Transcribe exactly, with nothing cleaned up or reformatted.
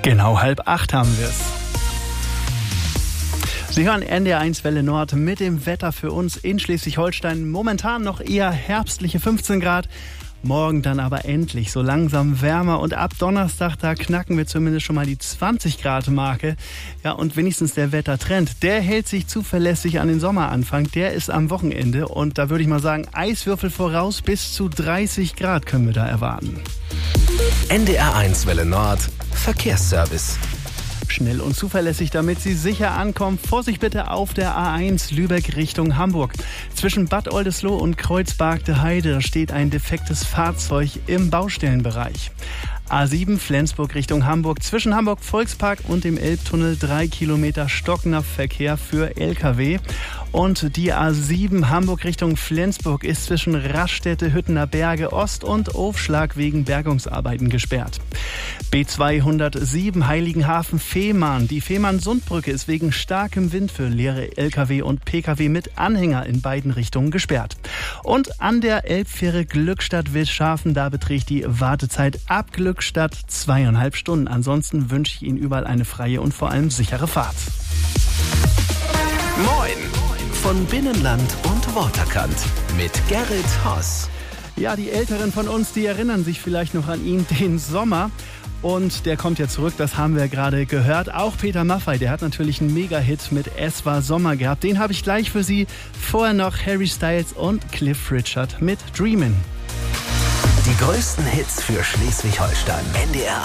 Genau halb acht haben wir es. Sie hören N D R eins Welle Nord mit dem Wetter für uns in Schleswig-Holstein. Momentan noch eher herbstliche fünfzehn Grad. Morgen dann aber endlich so langsam wärmer und ab Donnerstag, da knacken wir zumindest schon mal die zwanzig Grad Marke. Ja, und wenigstens der Wettertrend, der hält sich zuverlässig an den Sommeranfang. Der ist am Wochenende und da würde ich mal sagen, Eiswürfel voraus, bis zu dreißig Grad können wir da erwarten. N D R eins Welle Nord Verkehrsservice. Schnell und zuverlässig, damit Sie sicher ankommen. Vorsicht bitte auf der A eins Lübeck Richtung Hamburg. Zwischen Bad Oldesloe und Kreuzbergte Heide steht ein defektes Fahrzeug im Baustellenbereich. A sieben Flensburg Richtung Hamburg. Zwischen Hamburg Volkspark und dem Elbtunnel drei Kilometer stockender Verkehr für L K W. Und die A sieben Hamburg Richtung Flensburg ist zwischen Raststätte, Hüttener Berge Ost und Aufschlag wegen Bergungsarbeiten gesperrt. B zweihundertsieben Heiligenhafen Fehmarn. Die Fehmarn-Sundbrücke ist wegen starkem Wind für leere L K W und P K W mit Anhänger in beiden Richtungen gesperrt. Und an der Elbfähre Glückstadt-Wilschafen, da beträgt die Wartezeit ab Glückstadt zweieinhalb Stunden. Ansonsten wünsche ich Ihnen überall eine freie und vor allem sichere Fahrt. Moin von Binnenland und Waterkant mit Gerrit Haas. Ja, die Älteren von uns, die erinnern sich vielleicht noch an ihn, den Sommer. Und der kommt ja zurück, das haben wir gerade gehört. Auch Peter Maffay, der hat natürlich einen Mega-Hit mit Es war Sommer gehabt. Den habe ich gleich für Sie. Vorher noch Harry Styles und Cliff Richard mit Dreamin'. Die größten Hits für Schleswig-Holstein. N D R